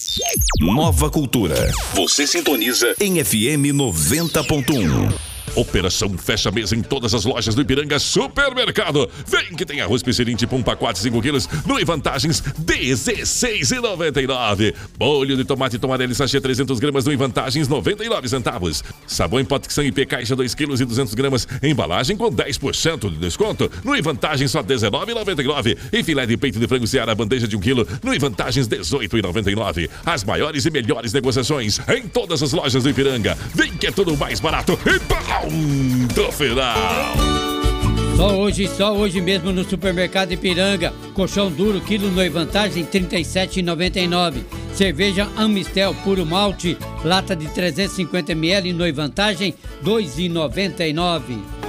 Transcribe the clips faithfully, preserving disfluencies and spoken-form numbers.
Nova Cultura. Você sintoniza em F M noventa ponto um. Operação fecha mês em todas as lojas do Ipiranga Supermercado. Vem que tem arroz Picerim tipo um pacote cinco quilos no e vantagens dezesseis reais e noventa e nove centavos. Bolho de tomate Tomarelli sachê trezentas gramas no e vantagens noventa e nove centavos. Sabão em pote X I P caixa dois quilos e duzentas gramas, embalagem com dez por cento de desconto. No e vantagens só dezenove reais e noventa e nove centavos. E filé de peito de frango Seara bandeja de um quilo no e vantagens dezoito reais e noventa e nove centavos. As maiores e melhores negociações em todas as lojas do Ipiranga. Vem que é tudo mais barato e pau do final. Só hoje, só hoje mesmo no Supermercado Ipiranga. Colchão duro, quilo no vantagem, trinta e sete reais e noventa e nove centavos. Cerveja Amistel Puro Malte, lata de trezentos e cinquenta mililitros no vantagem, dois reais e noventa e nove centavos.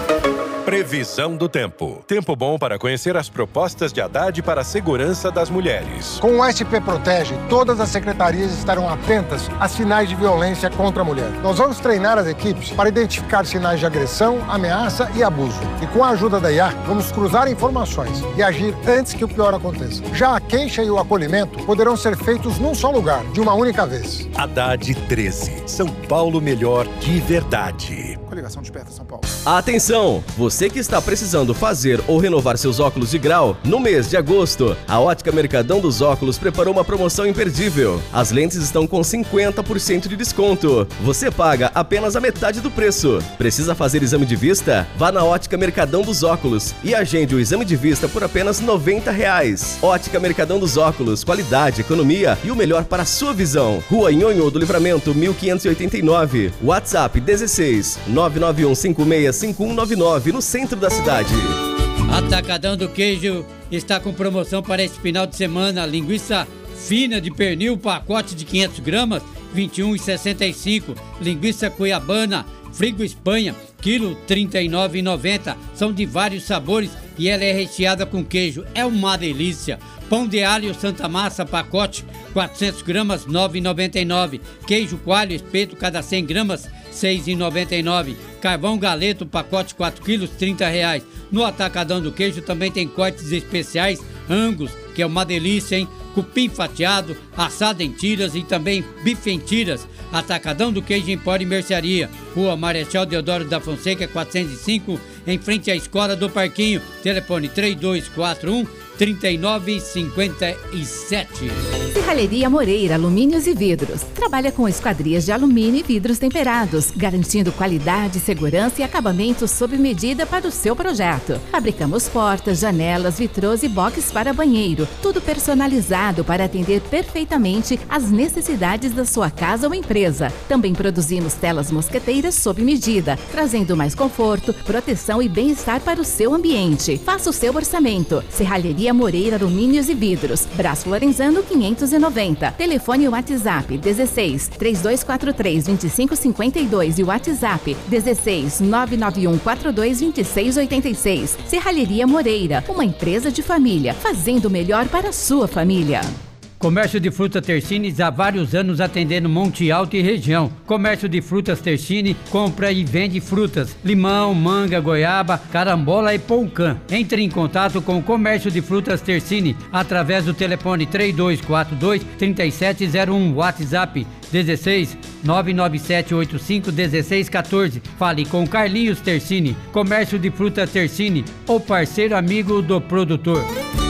Previsão do tempo. Tempo bom para conhecer as propostas de Haddad para a segurança das mulheres. Com o S P Protege, todas as secretarias estarão atentas a sinais de violência contra a mulher. Nós vamos treinar as equipes para identificar sinais de agressão, ameaça e abuso. E com a ajuda da I A, vamos cruzar informações e agir antes que o pior aconteça. Já a queixa e o acolhimento poderão ser feitos num só lugar, de uma única vez. Haddad treze. São Paulo melhor de verdade. Coligação Desperta São Paulo. Atenção! Você que está precisando fazer ou renovar seus óculos de grau, no mês de agosto, a Ótica Mercadão dos Óculos preparou uma promoção imperdível. As lentes estão com cinquenta por cento de desconto. Você paga apenas a metade do preço. Precisa fazer exame de vista? Vá na Ótica Mercadão dos Óculos e agende o exame de vista por apenas noventa reais. Ótica Mercadão dos Óculos, qualidade, economia e o melhor para a sua visão. Rua Nhonhô do Livramento, mil quinhentos e oitenta e nove. WhatsApp dezesseis, nove nove um cinco seis cinco um nove nove, no centro da cidade. Atacadão do Queijo está com promoção para esse final de semana. Linguiça fina de pernil, pacote de quinhentas gramas, vinte e um reais e sessenta e cinco centavos. Linguiça cuiabana, Frigo Espanha, quilo trinta e nove reais e noventa centavos. São de vários sabores e ela é recheada com queijo. É uma delícia. Pão de alho Santa Massa, pacote, quatrocentas gramas, nove reais e noventa e nove centavos. Queijo coalho, espeto, cada cem gramas, seis reais e noventa e nove centavos. Carvão galeto, pacote quatro quilos, trinta reais. No Atacadão do Queijo também tem cortes especiais, Angus, que é uma delícia, hein? Cupim fatiado, assado em tiras e também bife em tiras. Atacadão do Queijo Empório e Mercearia. Rua Marechal Deodoro da Fonseca, quatrocentos e cinco, em frente à Escola do Parquinho. Telefone três dois quatro um, trinta e nove cinquenta e sete. Serralheria Moreira, alumínios e vidros. Trabalha com esquadrias de alumínio e vidros temperados, garantindo qualidade, segurança e acabamento sob medida para o seu projeto. Fabricamos portas, janelas, vitrôs e boxes para banheiro, tudo personalizado para atender perfeitamente às necessidades da sua casa ou empresa. Também produzimos telas mosqueteiras sob medida, trazendo mais conforto, proteção e bem-estar para o seu ambiente. Faça o seu orçamento. Serralheria Moreira, alumínios e vidros. Braço Lorenzano quinhentos e noventa. Telefone e WhatsApp dezesseis, três dois quatro três, dois cinco cinco dois e WhatsApp dezesseis, nove nove um quatro dois, dois seis oito seis. Serralheria Moreira, uma empresa de família, fazendo o melhor para a sua família. Comércio de frutas Tersini há vários anos atendendo Monte Alto e região. Comércio de frutas Tersini compra e vende frutas, limão, manga, goiaba, carambola e poucã. Entre em contato com o Comércio de Frutas Tersini através do telefone três dois quatro dois, três sete zero um, WhatsApp dezesseis, nove nove sete oito cinco, um seis um quatro. Fale com Carlinhos Tersini. Comércio de frutas Tersini, o parceiro amigo do produtor.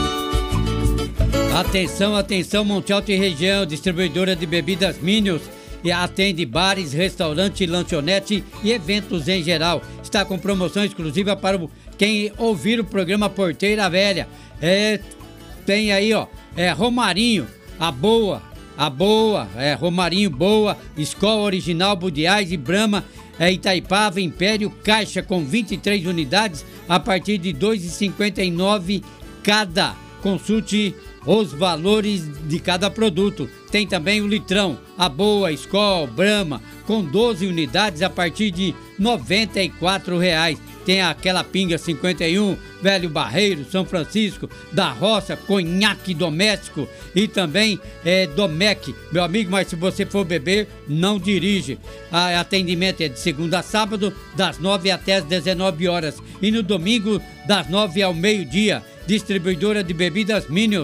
Atenção, atenção, Monte Alto e região, distribuidora de bebidas Minions, e atende bares, restaurante, lanchonete e eventos em geral. Está com promoção exclusiva para o, quem ouvir o programa Porteira Velha. É, tem aí, ó, é Romarinho, a boa, a boa, é Romarinho boa, Skol Original, Budiais e Brahma, é Itaipava, Império, caixa com vinte e três unidades a partir de dois reais e cinquenta e nove cada. Consulte os valores de cada produto. Tem também o litrão, a boa, Skol, Brahma, com doze unidades a partir de noventa e quatro reais. Tem aquela pinga cinquenta e um, Velho Barreiro, São Francisco, da Roça, conhaque doméstico e também é, Domec. Meu amigo, mas se você for beber, não dirige. A atendimento é de segunda a sábado, das nove até as dezenove horas. E no domingo, das nove ao meio-dia. Distribuidora de bebidas Minions.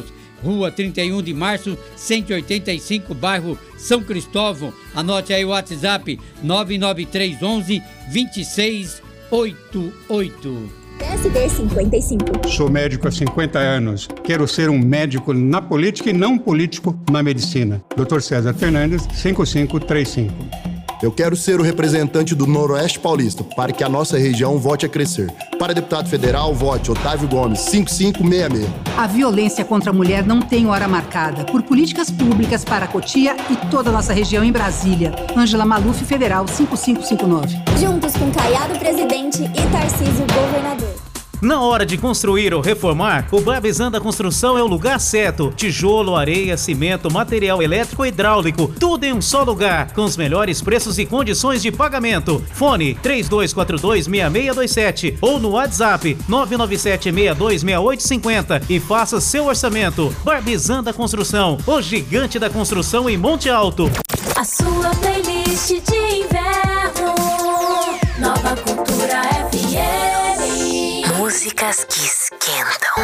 Rua trinta e um de março, cento e oitenta e cinco, bairro São Cristóvão. Anote aí o WhatsApp nove nove três um um, dois seis oito oito. P S D cinquenta e cinco. Sou médico há cinquenta anos. Quero ser um médico na política e não político na medicina. doutor César Fernandes, cinco cinco três cinco. Eu quero ser o representante do Noroeste Paulista para que a nossa região volte a crescer. Para deputado federal, vote Otávio Gomes, cinco cinco seis seis. A violência contra a mulher não tem hora marcada. Por políticas públicas para Cotia e toda a nossa região em Brasília. Ângela Maluf, Federal, cinco cinco cinco nove. Juntos com Caiado Presidente e Tarcísio Governador. Na hora de construir ou reformar, o Barbizan Construção é o lugar certo. Tijolo, areia, cimento, material elétrico e hidráulico, tudo em um só lugar, com os melhores preços e condições de pagamento. Fone três dois quatro dois, seis seis dois sete ou no WhatsApp nove nove sete, seis dois seis oito cinco zero e faça seu orçamento. Barbizan Construção, o gigante da construção em Monte Alto. A sua playlist de inverno, Nova Cultura F M. Músicas que esquentam.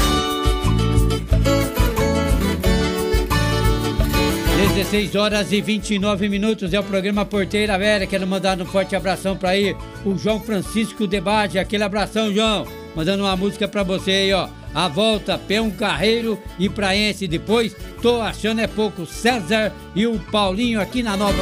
dezesseis horas e vinte e nove minutos é o programa Porteira Velha. Quero mandar um forte abração pra aí o João Francisco Debate. Aquele abração, João. Mandando uma música pra você aí, ó. A volta, Peão Carreiro e Praense. Depois, tô achando é pouco, César e o Paulinho aqui na Nova